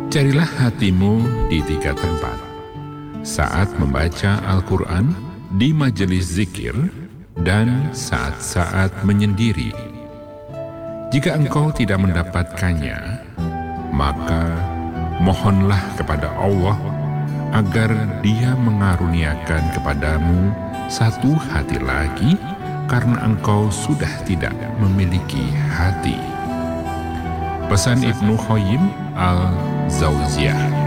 Carilah hatimu di 3 tempat. Saat membaca Al-Quran, di majelis zikir, dan saat-saat menyendiri. Jika engkau tidak mendapatkannya, maka mohonlah kepada Allah agar Dia mengaruniakan kepadamu satu hati lagi, karena engkau sudah tidak memiliki hati. Pesan Ibnu Qayyim al-Jauziyah.